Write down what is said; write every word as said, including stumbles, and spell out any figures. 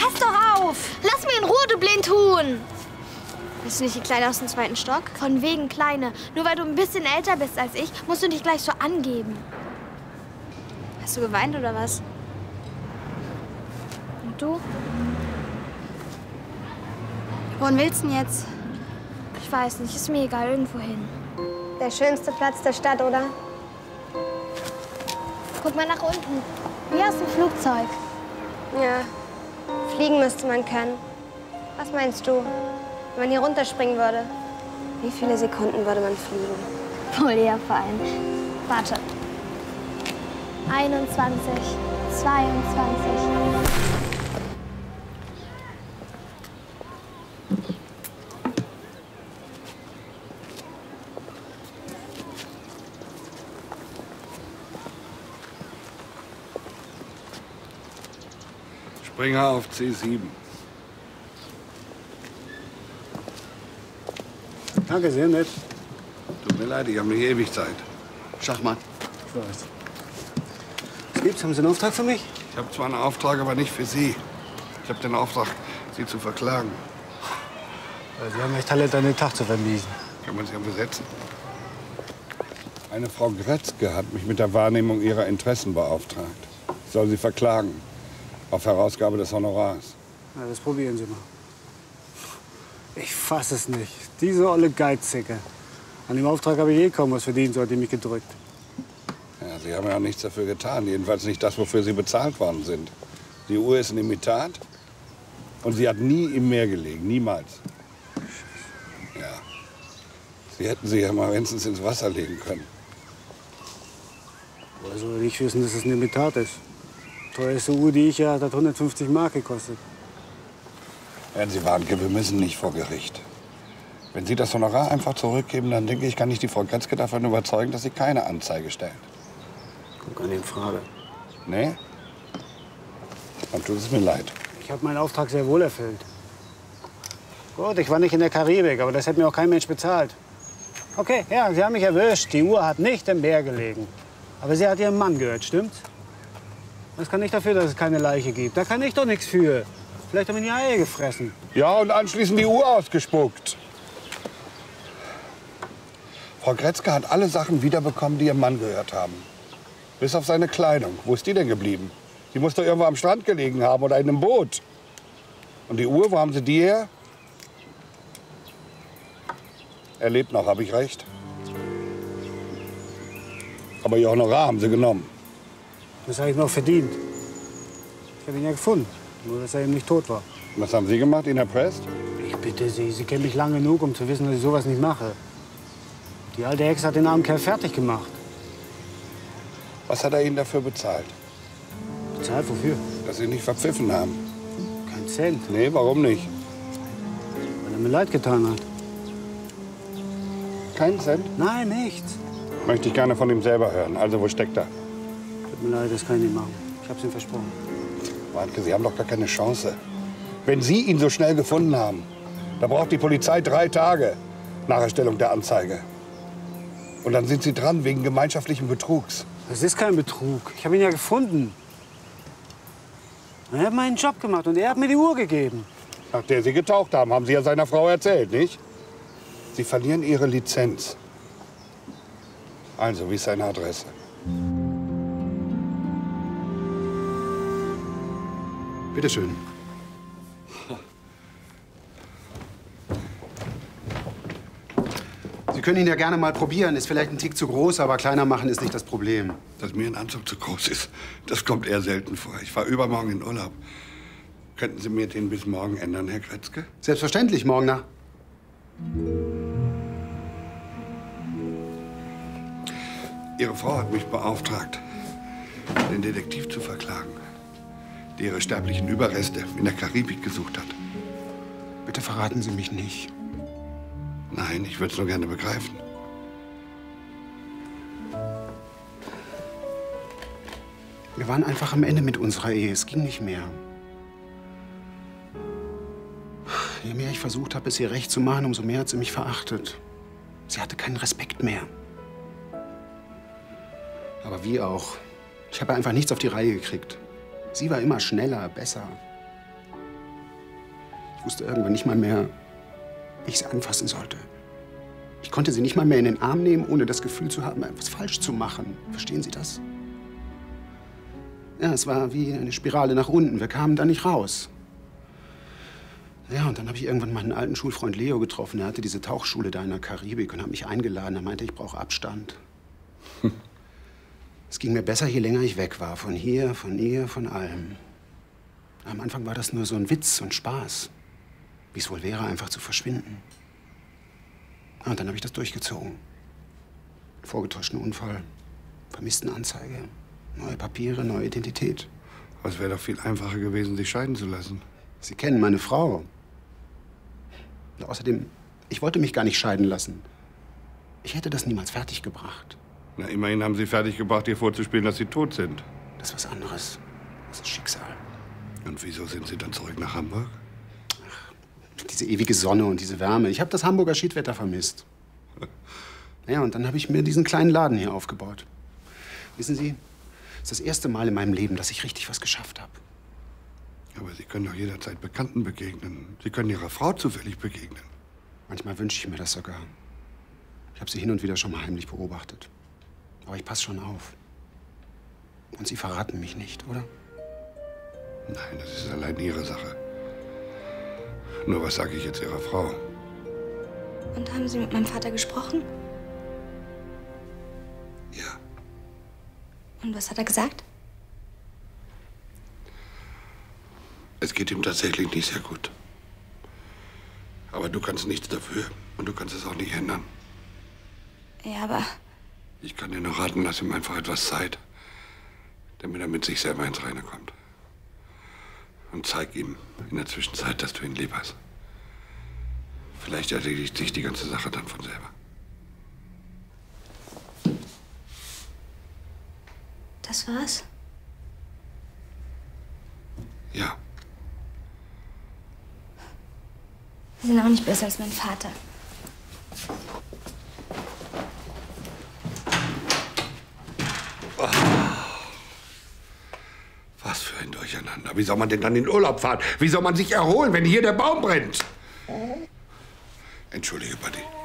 pass doch auf! Lass mir in Ruhe, du Blindhuhn! Bist du nicht die Kleine aus dem zweiten Stock? Von wegen Kleine. Nur weil du ein bisschen älter bist als ich, musst du dich gleich so angeben. Hast du geweint oder was? Und du? Wohin willst du denn jetzt? Ich weiß nicht, ist mir egal, irgendwo hin. Der schönste Platz der Stadt, oder? Guck mal nach unten. Wie aus dem Flugzeug. Ja, fliegen müsste man können. Was meinst du, wenn man hier runterspringen würde? Wie viele Sekunden würde man fliegen? Wohl eher fein. Warte. einundzwanzig, zweiundzwanzig. Springer auf C sieben. Danke, sehr nett. Tut mir leid, ich habe nicht ewig Zeit. Schachmatt. Ich weiß. Was gibt's? Haben Sie einen Auftrag für mich? Ich habe zwar einen Auftrag, aber nicht für Sie. Ich habe den Auftrag, Sie zu verklagen. Sie haben echt Talent, einen Tag zu vermiesen. Kann man sich ja besetzen. Eine Frau Gretzke hat mich mit der Wahrnehmung ihrer Interessen beauftragt. Ich soll sie verklagen. Auf Herausgabe des Honorars. Na, das probieren Sie mal. Ich fass es nicht. Diese olle Geizsäcke. An dem Auftrag habe ich eh kaum was verdient, so hat die mich gedrückt. Ja, Sie haben ja auch nichts dafür getan. Jedenfalls nicht das, wofür Sie bezahlt worden sind. Die Uhr ist ein Imitat. Und sie hat nie im Meer gelegen. Niemals. Ja. Sie hätten sie ja mal wenigstens ins Wasser legen können. Woher soll ich wissen, dass es ein Imitat ist? Die teuerste Uhr, die ich ja, hat hundertfünfzig Mark gekostet. Herrn Sie, Warnke, wir müssen nicht vor Gericht. Wenn Sie das Honorar einfach zurückgeben, dann denke ich, kann ich die Frau Gretzke davon überzeugen, dass sie keine Anzeige stellt. Kommt gar nicht in Frage. Nee? Dann tut es mir leid. Ich habe meinen Auftrag sehr wohl erfüllt. Gut, ich war nicht in der Karibik, aber das hätte mir auch kein Mensch bezahlt. Okay, ja, Sie haben mich erwischt. Die Uhr hat nicht im Meer gelegen. Aber sie hat ihrem Mann gehört, stimmt's? Das kann nicht dafür, dass es keine Leiche gibt. Da kann ich doch nichts für. Vielleicht haben ihn die Eier gefressen. Ja, und anschließend die Uhr ausgespuckt. Frau Gretzke hat alle Sachen wiederbekommen, die ihrem Mann gehört haben. Bis auf seine Kleidung. Wo ist die denn geblieben? Die muss doch irgendwo am Strand gelegen haben oder in einem Boot. Und die Uhr, wo haben Sie die her? Er lebt noch, habe ich recht? Aber Ihr Honorar haben Sie genommen. Das habe ich noch verdient. Ich habe ihn ja gefunden, nur dass er eben nicht tot war. Was haben Sie gemacht, ihn erpresst? Ich bitte Sie, Sie kennen mich lang genug, um zu wissen, dass ich sowas nicht mache. Die alte Hexe hat den armen Kerl fertig gemacht. Was hat er Ihnen dafür bezahlt? Bezahlt wofür? Dass Sie ihn nicht verpfiffen haben. Kein Cent. Nee, warum nicht? Weil er mir leid getan hat. Keinen Cent? Nein, nichts. Möchte ich gerne von ihm selber hören. Also, wo steckt er? Tut mir leid, das kann ich nicht machen. Ich hab's ihm versprochen. Warnke, Sie haben doch gar keine Chance. Wenn Sie ihn so schnell gefunden haben, da braucht die Polizei drei Tage nach Erstellung der Anzeige. Und dann sind Sie dran wegen gemeinschaftlichen Betrugs. Das ist kein Betrug. Ich habe ihn ja gefunden. Er hat meinen Job gemacht und er hat mir die Uhr gegeben. Nach der Sie getaucht haben, haben Sie ja seiner Frau erzählt, nicht? Sie verlieren Ihre Lizenz. Also, wie ist seine Adresse? Bitte schön. Sie können ihn ja gerne mal probieren. Ist vielleicht ein Tick zu groß, aber kleiner machen ist nicht das Problem. Dass mir ein Anzug zu groß ist, das kommt eher selten vor. Ich fahre übermorgen in Urlaub. Könnten Sie mir den bis morgen ändern, Herr Gretzke? Selbstverständlich, morgen nach. Ihre Frau hat mich beauftragt, den Detektiv zu verklagen, der ihre sterblichen Überreste in der Karibik gesucht hat. Bitte verraten Sie mich nicht. Nein, ich würde es nur gerne begreifen. Wir waren einfach am Ende mit unserer Ehe. Es ging nicht mehr. Je mehr ich versucht habe, es ihr recht zu machen, umso mehr hat sie mich verachtet. Sie hatte keinen Respekt mehr. Aber wie auch. Ich habe einfach nichts auf die Reihe gekriegt. Sie war immer schneller, besser. wusste irgendwann nicht mal mehr, wie ich sie anfassen sollte. Ich konnte sie nicht mal mehr in den Arm nehmen, ohne das Gefühl zu haben, etwas falsch zu machen. Verstehen Sie das? Ja, es war wie eine Spirale nach unten. Wir kamen da nicht raus. Ja, und dann habe ich irgendwann meinen alten Schulfreund Leo getroffen. Er hatte diese Tauchschule da in der Karibik und hat mich eingeladen. Er meinte, ich brauche Abstand. Es ging mir besser, je länger ich weg war. Von hier, von ihr, von allem. Am Anfang war das nur so ein Witz und Spaß. Wie es wohl wäre, einfach zu verschwinden. Ja, und dann habe ich das durchgezogen. Vorgetäuschten Unfall, vermissten Anzeige, neue Papiere, neue Identität. Aber es wäre doch viel einfacher gewesen, sich scheiden zu lassen. Sie kennen meine Frau. Und außerdem, ich wollte mich gar nicht scheiden lassen. Ich hätte das niemals fertiggebracht. Na, immerhin haben Sie fertiggebracht, ihr vorzuspielen, dass Sie tot sind. Das ist was anderes. Das ist Schicksal. Und wieso sind Sie dann zurück nach Hamburg? Ach, diese ewige Sonne und diese Wärme. Ich habe das Hamburger Schiedwetter vermisst. Ja, und dann habe ich mir diesen kleinen Laden hier aufgebaut. Wissen Sie, das ist das erste Mal in meinem Leben, dass ich richtig was geschafft habe. Aber Sie können doch jederzeit Bekannten begegnen. Sie können Ihrer Frau zufällig begegnen. Manchmal wünsche ich mir das sogar. Ich habe sie hin und wieder schon mal heimlich beobachtet. Aber ich passe schon auf. Und Sie verraten mich nicht, oder? Nein, das ist allein Ihre Sache. Nur was sage ich jetzt Ihrer Frau? Und haben Sie mit meinem Vater gesprochen? Ja. Und was hat er gesagt? Es geht ihm tatsächlich nicht sehr gut. Aber du kannst nichts dafür und du kannst es auch nicht ändern. Ja, aber... Ich kann dir nur raten, lass ihm einfach etwas Zeit, damit er mit sich selber ins Reine kommt. Und zeig ihm in der Zwischenzeit, dass du ihn lieb hast. Vielleicht erledigt sich die ganze Sache dann von selber. Das war's? Ja. Sie sind auch nicht besser als mein Vater. Oh. Was für ein Durcheinander. Wie soll man denn dann in Urlaub fahren? Wie soll man sich erholen, wenn hier der Baum brennt? Entschuldige, Buddy.